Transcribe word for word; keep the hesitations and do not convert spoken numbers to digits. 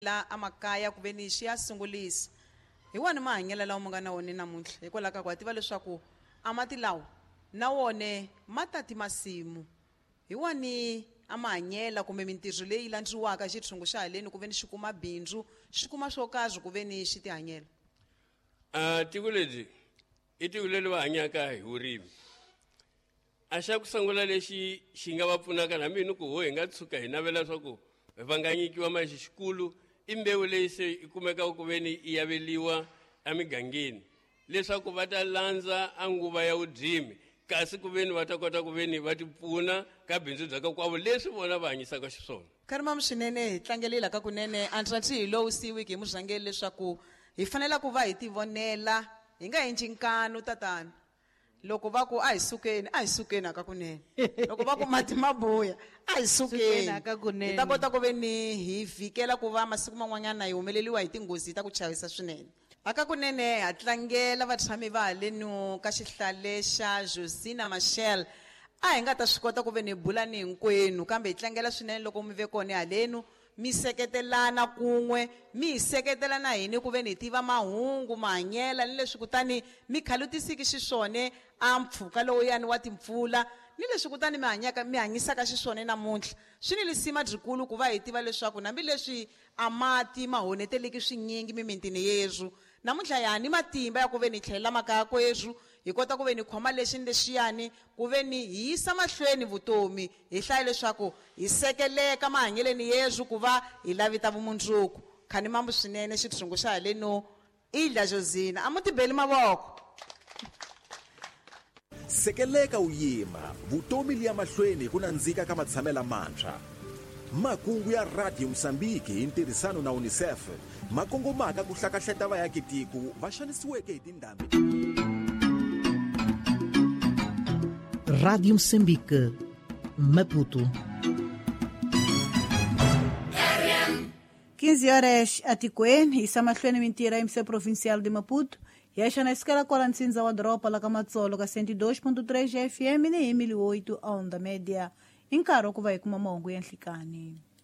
la amakaya ku veni xi ya sungulisa hi wona mahanyelo lawa ma nga na wona namuntlha hikwalaho ka ku wa tiva leswaku a mati lawa na wone matati masimu hi wani a mahanyela kumbe mintirho leyi landliwaka xi tshungu xa haleni ku veni xi kuma bindzu xi kuma swo kazi ku veni xi ti hanyela a tiko leri i tiko leri va hanyaka hi vurimi a xa ku sungula lexi xi nga va pfunaka na mina ku ho hi nga tshuka hi navela leswaku va nga nyikiwa maxi xikulu i mbewu leyi se i kumeka ku veni i yaveliwa emigangeni leswaku va ta landza a nguva ya vudyimi kasi ku veni va ta kota ku veni va ti pfuna ka bindzu bya ka kwavo leswi vona va hanyisaka xiswona karimamu swinene hi tlangelela ka kunene antswatsi hi lowu siwiki hi murhangeri leswaku hi fanela ku va hi ti vonela hi nga endli nkanu tatana loko va ku a hi sukeni a hi sukeni aka kunene loko va ku mati ma boya a hi sukeni hi ta kota ku veni hi vhikela ku va masiku man'wanyana hi humeleliwa hi tinghozi ta ku chavisa swinene aka kunene ha tlangela vatshami va haleni ka xihlale xa Josina Mashel a hi nga ta swi kota ku veni hi bula ni hinkwenu kambe hi tlangela swinene loko mi ve kona haleni mi seketelana kun'we mi hi seketela na hini ku veni hi tiva mahungu mahanyela ni leswi kutani mi khalutisiki xiswone a mpfhuka lowuyani wa timpfula ni leswi kutani mi hanyaka mi hanyisaka xiswone namuntlha swi ni lisima byikulu ku va hi tiva leswaku nambileswi a mati ma honeteleki swinyingi mimitini yezu namuntlha hi hani matimba ya ku veni hi tlhelela makaya kwezu hi kota ku veni hi khoma lexi ni lexiyani ku veni hi yisa mahlweni vutomi hi hlaya leswaku hi sekeleka mahanyeleni yezu ku va hi lavita vumundzuku khani mambu swinene xitshungu xa haleno Ilda Josina a muti beli mavoko sekeleka u yima vutomi liya mahlweni ku nandzika ka matshamela mantshwa makungu ya Radio Msambiki hi ntirhisano na UNICEF makongomaka ku hlakahleta vaakitiko va xanisiweke hi tindhambi. Radio Moçambique, Maputo. quinze horas a Ticoen, e Samahlweni Mentira, M C Provincial de Maputo, e a na escala Colancinza wa Dropa, la Camazzolo, ka cento e dois ponto três F M, e Emílio oito, a onda média, encaro que vai com uma mongo e anflicane.